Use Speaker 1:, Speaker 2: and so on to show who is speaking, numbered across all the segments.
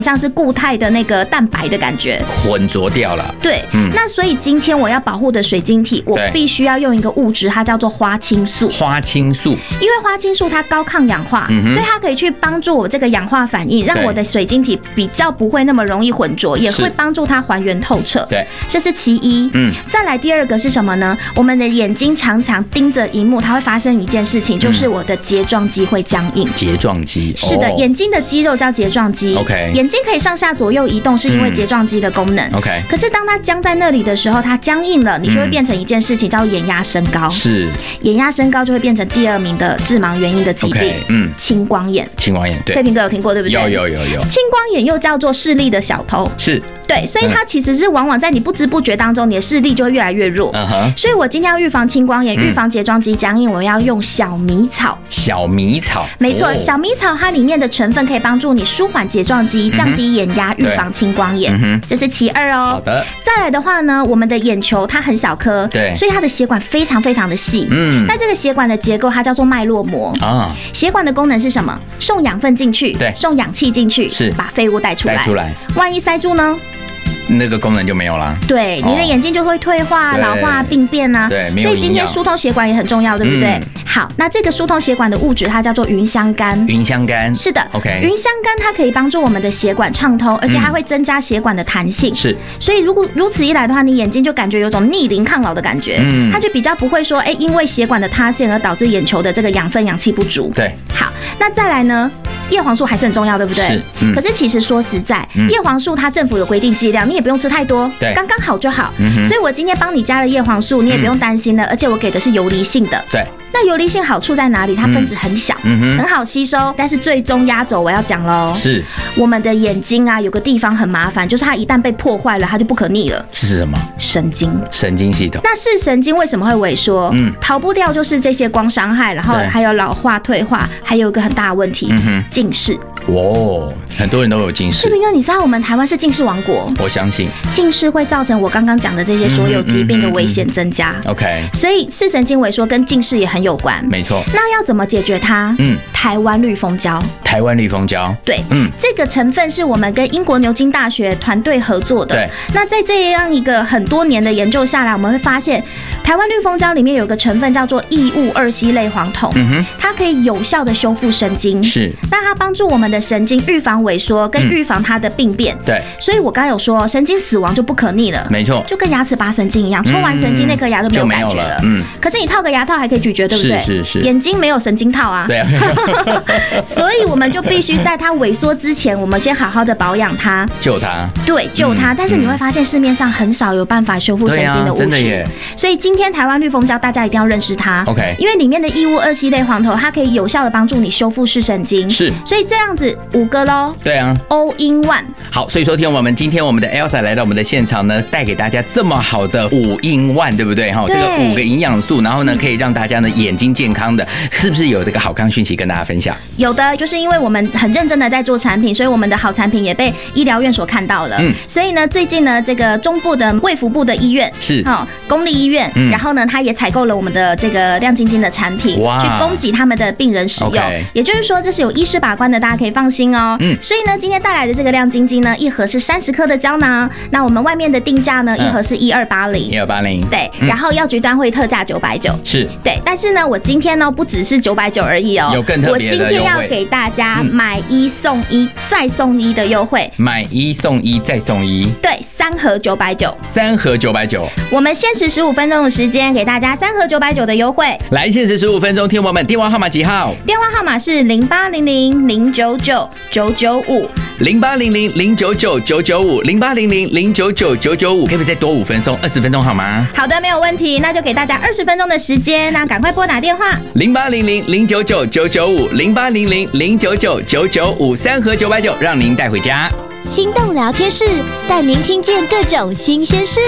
Speaker 1: 像是固态的那个蛋白的感觉，
Speaker 2: 混浊掉了。
Speaker 1: 对，那所以今天我要保护的水晶体，我必须要用一个物质，它叫做花青素。
Speaker 2: 花青素，
Speaker 1: 因为花青素它高抗氧化，所以它可以去帮助我这个氧化反应，让我的水晶体比较不会那么容易混浊，也会帮助它还原透彻。
Speaker 2: 对，
Speaker 1: 这是其一。再来第二个是什么呢？我们的眼睛常常盯着荧幕，它会发生一件事情，就是我的睫状肌会僵硬。
Speaker 2: 睫状肌
Speaker 1: 是的，眼睛的肌肉叫睫状肌。
Speaker 2: OK，
Speaker 1: 眼睛可以上下左右移动，是因为睫状肌的功能。
Speaker 2: OK，
Speaker 1: 可是当它僵在那里的时候，它僵硬了，你就会变成一件事情，叫眼压升高。
Speaker 2: 是，
Speaker 1: 眼压升高就会变成第2名的致盲原因的疾病。青光眼。
Speaker 2: 青光眼，对，
Speaker 1: 废平哥有听过对不对？
Speaker 2: 有。
Speaker 1: 青光眼又叫做视力的小偷。
Speaker 2: 是。
Speaker 1: 对，所以它其实是往往在你不知不觉当中，你的视力就会越来越弱。所以我今天要预防青光眼，预防睫状肌僵硬，我要用小米草。
Speaker 2: 小米草，
Speaker 1: 没错，小米草它里面的成分可以帮助你舒缓睫状肌，降低眼压，预防青光眼。这是其二哦。
Speaker 2: 好的。
Speaker 1: 再来的话呢，我们的眼球它很小颗，
Speaker 2: 对，
Speaker 1: 所以它的血管非常非常的细。那这个血管的结构它叫做脉络膜啊。血管的功能是什么？送养分进去，对，送氧气进去，是把废物带出来。万一塞住呢？
Speaker 2: 那个功能就没有啦。
Speaker 1: 对，你的眼睛就会退化、老化、病变啊。
Speaker 2: 对，没有营养。
Speaker 1: 所以今天疏通血管也很重要，对不对？好，那这个疏通血管的物质它叫做芸香苷。
Speaker 2: 芸香苷。
Speaker 1: 是的
Speaker 2: ，OK。
Speaker 1: 芸香苷它可以帮助我们的血管畅通，而且它会增加血管的弹性。
Speaker 2: 是。
Speaker 1: 所以如此一来的话，你眼睛就感觉有种逆龄抗老的感觉。它就比较不会说，因为血管的塌陷而导致眼球的这个养分、氧气不足。
Speaker 2: 对。
Speaker 1: 好，那再来呢？叶黄素还是很重要，对不对？
Speaker 2: 是。
Speaker 1: 可是其实说实在，叶黄素它政府有规定剂量，你也不用吃太多，刚刚好就好。所以我今天帮你加了叶黄素，你也不用担心了，而且我给的是游离性的。
Speaker 2: 对。
Speaker 1: 那游离性好处在哪里？它分子很小，很好吸收，但是最终压轴我要讲喽。是。我们的眼睛啊，有个地方很麻烦，就是它一旦被破坏了，它就不可逆了。
Speaker 2: 是什么？
Speaker 1: 神经。神
Speaker 2: 经系统。
Speaker 1: 那视神经为什么会萎缩？逃不掉就是这些光伤害，然后还有老化、退化，还有一个很大的问题，近视。
Speaker 2: 哦，很多人都有近视。
Speaker 1: 是平哥，你知道我们台湾是近视王国？
Speaker 2: 我相信。
Speaker 1: 近视会造成我刚刚讲的这些所有疾病的危险增加。
Speaker 2: OK。
Speaker 1: 所以视神经萎缩跟近视也很有关。
Speaker 2: 没错。
Speaker 1: 那要怎么解决它？台湾绿蜂胶。台湾绿蜂胶。对，这个成分是我们跟英国牛津大学团队合作的。对。那在这样一个很多年的研究下来，我们会发现，台湾绿蜂胶里面有个成分叫做异戊二烯类黄酮，它可以有效的修复神经。是。那它帮助我们的神经预防萎缩跟预防它的病变。对。所以我刚刚有说，神经死亡就不可逆了。没错。就跟牙齿拔神经一样，抽完神经那颗牙就没有感觉了。可是你套个牙套还可以咀嚼，对不对？是。眼睛没有神经套啊。对啊。所以我们就必须在它萎缩之前，我们先好好的保养它，救它。对，救它。但是你会发现市面上很少有办法修复神经的物质。所以今天台湾绿蜂胶大家一定要认识它。OK。因为里面的异戊二烯类黄酮，它可以有效的帮助你修复视神经。是。所以这样子5个咯。对啊。All in one。好，所以说听我们今天我们的 Elsa 来到我们的现场呢，带给大家这么好的5 in 1，对不对？哈，这个5个营养素，然后呢可以让大家呢眼睛健康的，是不是有这个好康讯息跟大家分享？有的，就是因为我们很认真的在做产品，所以我们的好产品也被医疗院所看到了。所以呢，最近呢，这个中部的卫福部的医院是公立医院，然后呢，他也采购了我们的这个亮晶晶的产品，去供给他们的病人使用。也就是说，这是有医师把关的，大家可以放心哦。所以呢，今天带来的这个亮晶晶呢，一盒是30颗的胶囊，那我们外面的定价呢，一盒是1280，对，然后药局端会特价990，是对。但是呢，我今天呢不只是990而已哦，有更特别的优惠。我今天要给大家买1送1再送1的优惠，买1送1再送1，对，3盒990，3盒990。我们限时15分钟的时间，给大家3盒990的优惠。来，限时15分钟，听我们电话号码几号？电话号码是0800099995，0800099995，0800099995，可不可以再多5分送20分钟好吗？好的，没有问题，那就给大家20分钟的时间，那赶快拨打电话0800099995，0800099995，3盒990，让您带回家。
Speaker 3: 心动聊天室带您听见各种新鲜事。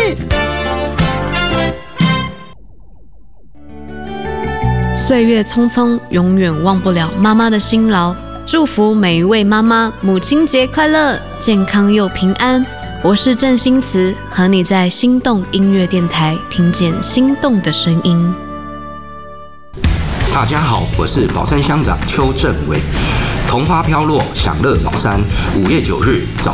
Speaker 4: 岁月匆匆，永远忘不了妈妈的辛劳。祝福每一位妈妈母亲节快乐，健康又平安。我是郑欣慈，和你在心动音乐电台听见心动的声音。
Speaker 5: 大家好，我是宝山乡长邱正伟。 桐花飘落，享乐老山。5月9日早